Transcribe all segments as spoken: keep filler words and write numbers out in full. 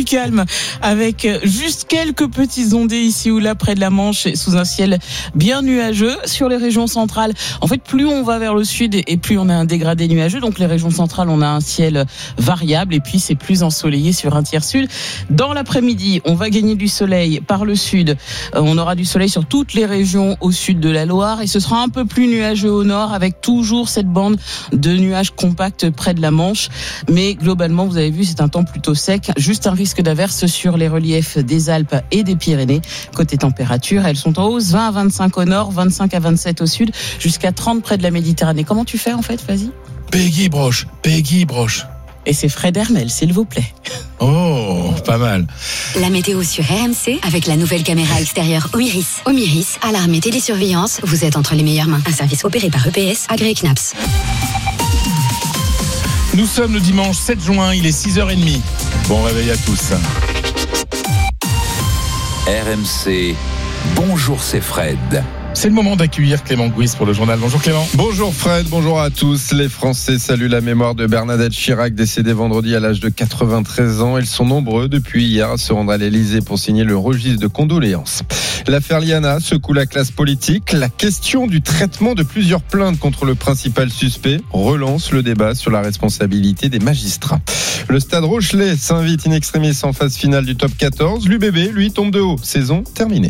calme avec juste quelques petits ondées ici ou là près de la Manche sous un ciel bien nuageux. Sur les régions centrales, en fait, plus on va vers le sud et plus on a un dégradé nuageux. Donc les régions centrales, on a un ciel variable et puis c'est plus ensoleillé sur un tiers sud. Dans l'après-midi, on va gagner du soleil par le sud. On aura du soleil sur toutes les régions au sud de la Loire et ce sera un peu plus nuageux au nord avec toujours cette bande de nuages compacts près de la Manche. Mais globalement, vous avez vu, c'est un temps plutôt sec. Juste un risque d'averse sur les reliefs des Alpes et des Pyrénées. Côté température, elles sont en hausse, vingt à vingt-cinq au nord, vingt-cinq à vingt-sept au sud, jusqu'à trente près de la Méditerranée. Comment tu fais en fait, vas-y? Peggy Broche, Peggy Broche. Et c'est Fred Hermel, s'il vous plaît. Oh, pas mal. La météo sur R M C avec la nouvelle caméra extérieure Omiris. Omiris, alarme et télésurveillance, vous êtes entre les meilleures mains. Un service opéré par E P S, agréé C N A P S. Nous sommes le dimanche sept juin, il est six heures trente. Bon réveil à tous. R M C, bonjour, c'est Fred. C'est le moment d'accueillir Clément Gouis pour le journal. Bonjour Clément. Bonjour Fred, bonjour à tous. Les Français saluent la mémoire de Bernadette Chirac, décédée vendredi à l'âge de quatre-vingt-treize ans. Ils sont nombreux depuis hier à se rendre à l'Elysée pour signer le registre de condoléances. L'affaire Liana secoue la classe politique. La question du traitement de plusieurs plaintes contre le principal suspect relance le débat sur la responsabilité des magistrats. Le Stade Rochelet s'invite in extremis en phase finale du top quatorze. L'U B B, lui, tombe de haut. Saison terminée.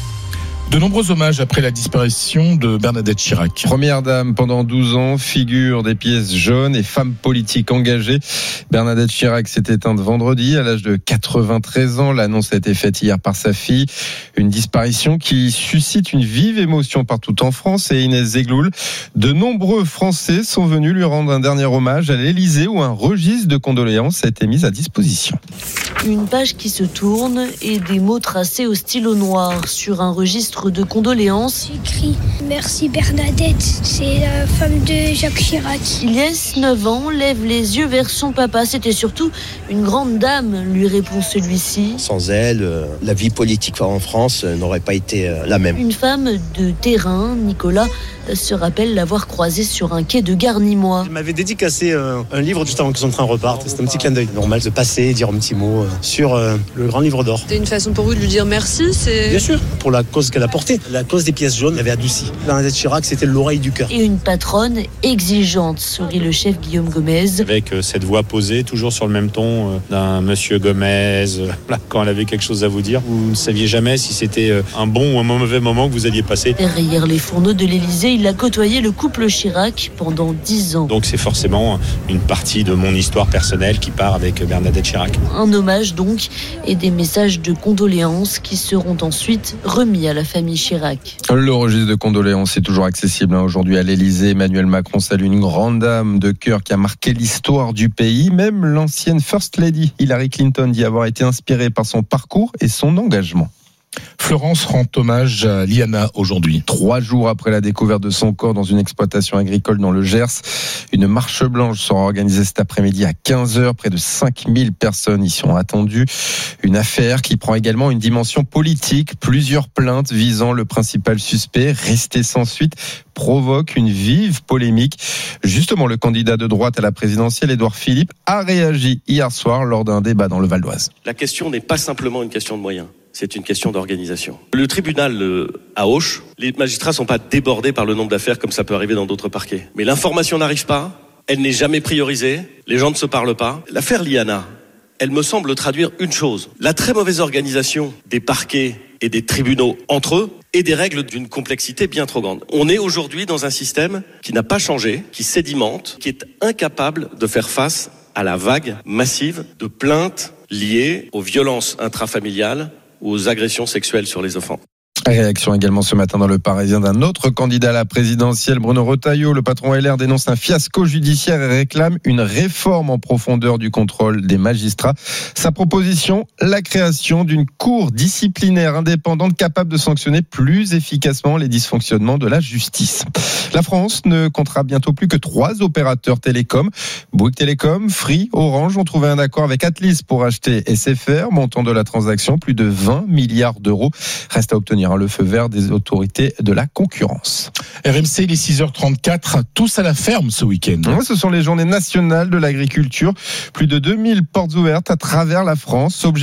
De nombreux hommages après la disparition de Bernadette Chirac. Première dame pendant douze ans, figure des pièces jaunes et femme politique engagée. Bernadette Chirac s'est éteinte vendredi à l'âge de quatre-vingt-treize ans. L'annonce a été faite hier par sa fille. Une disparition qui suscite une vive émotion partout en France. Et Inès Zegloul, de nombreux Français sont venus lui rendre un dernier hommage à l'Elysée où un registre de condoléances a été mis à disposition. Une page qui se tourne et des mots tracés au stylo noir sur un registre de condoléances. J'écris « Merci Bernadette », c'est la femme de Jacques Chirac. Ilyes, neuf ans, lève les yeux vers son papa. C'était surtout une grande dame, lui répond celui-ci. Sans elle, la vie politique en France n'aurait pas été la même. Une femme de terrain, Nicolas, se rappelle l'avoir croisée sur un quai de Gare Nîmois. Elle m'avait dédicacé euh, un livre juste avant que son train reparte. C'était un petit clin d'œil normal de passer, dire un petit mot euh, sur euh, le grand livre d'or. C'était une façon pour vous de lui dire merci, c'est... Bien sûr, pour la cause qu'elle a portée. La cause des pièces jaunes avait adouci. Bernadette Chirac, c'était l'oreille du cœur. Et une patronne exigeante, sourit le chef Guillaume Gomez. Avec euh, cette voix posée, toujours sur le même ton euh, d'un monsieur Gomez. Euh, quand elle avait quelque chose à vous dire, vous ne saviez jamais si c'était euh, un bon ou un mauvais moment que vous alliez passer. Derrière les fourneaux de l'Elysée, il a côtoyé le couple Chirac pendant dix ans. Donc c'est forcément une partie de mon histoire personnelle qui part avec Bernadette Chirac. Un hommage donc et des messages de condoléances qui seront ensuite remis à la famille Chirac. Le registre de condoléances est toujours accessible aujourd'hui à l'Elysée. Emmanuel Macron salue une grande dame de cœur qui a marqué l'histoire du pays. Même l'ancienne First Lady Hillary Clinton dit avoir été inspirée par son parcours et son engagement. Florence rend hommage à Liana aujourd'hui. Trois jours après la découverte de son corps dans une exploitation agricole dans le Gers, une marche blanche sera organisée cet après-midi à quinze heures. Près de cinq mille personnes y sont attendues. Une affaire qui prend également une dimension politique. Plusieurs plaintes visant le principal suspect, resté sans suite, provoquent une vive polémique. Justement, le candidat de droite à la présidentielle, Édouard Philippe, a réagi hier soir lors d'un débat dans le Val d'Oise. La question n'est pas simplement une question de moyens. C'est une question d'organisation. Le tribunal euh, à Auch, les magistrats sont pas débordés par le nombre d'affaires comme ça peut arriver dans d'autres parquets. Mais l'information n'arrive pas, elle n'est jamais priorisée, les gens ne se parlent pas. L'affaire Liana, elle me semble traduire une chose, la très mauvaise organisation des parquets et des tribunaux entre eux et des règles d'une complexité bien trop grande. On est aujourd'hui dans un système qui n'a pas changé, qui sédimente, qui est incapable de faire face à la vague massive de plaintes liées aux violences intrafamiliales, aux agressions sexuelles sur les enfants. Réaction également ce matin dans le Parisien d'un autre candidat à la présidentielle, Bruno Retailleau. Le patron L R dénonce un fiasco judiciaire et réclame une réforme en profondeur du contrôle des magistrats. Sa proposition, la création d'une cour disciplinaire indépendante capable de sanctionner plus efficacement les dysfonctionnements de la justice. La France ne comptera bientôt plus que trois opérateurs télécoms. Bouygues Télécom, Free, Orange ont trouvé un accord avec Atlis pour acheter S F R. Montant de la transaction, plus de vingt milliards d'euros. Reste à obtenir le feu vert des autorités de la concurrence. R M C, il est six heures trente-quatre, tous à la ferme ce week-end. Ce sont les journées nationales de l'agriculture. Plus de deux mille portes ouvertes à travers la France.